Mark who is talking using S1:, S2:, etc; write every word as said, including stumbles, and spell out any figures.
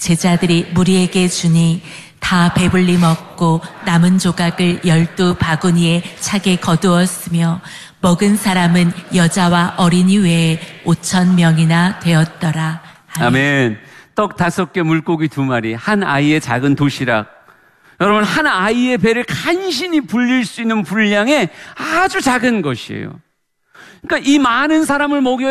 S1: 제자들이 무리에게 주니 다 배불리 먹고 남은 조각을 열두 바구니에 차게 거두었으며 먹은 사람은 여자와 어린이 외에 오천 명이나 되었더라.
S2: 아멘. 아멘. 떡 다섯 개, 물고기 두 마리, 한 아이의 작은 도시락. 여러분, 한 아이의 배를 간신히 불릴 수 있는 분량의 아주 작은 것이에요. 그러니까 이 많은 사람을 먹여